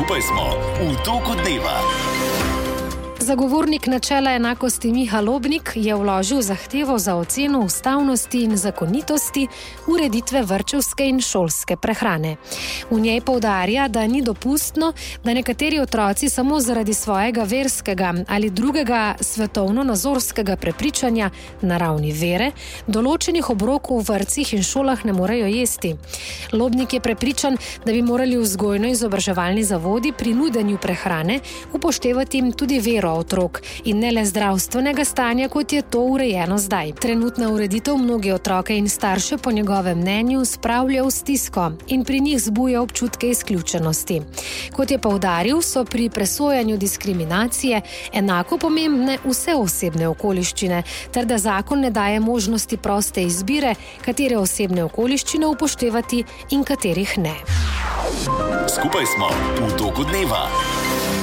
Skupaj smo v toku dneva. Zagovornik načela enakosti Miha Lobnik je vložil zahtevo za oceno ustavnosti in zakonitosti ureditve vrtčevske in šolske prehrane. V njej poudarja, da ni dopustno, da nekateri otroci samo zaradi svojega verskega ali drugega svetovno-nazorskega prepričanja na ravni vere določenih obrokov v vrtcih in šolah ne morejo jesti. Lobnik je prepričan, da bi morali vzgojno-izobraževalni zavodi pri nudenju prehrane upoštevati tudi vero otrok in ne le zdravstvenega stanja, kot je to urejeno zdaj. Trenutna ureditev mnoge otroke in starše po njegovem mnenju spravlja v stisko in pri njih zbuja občutke izključenosti. Kot je poudaril, so pri presojanju diskriminacije enako pomembne vse osebne okoliščine, ter da zakon ne daje možnosti proste izbire, katere osebne okoliščine upoštevati in katerih ne. Skupaj smo v toku dneva.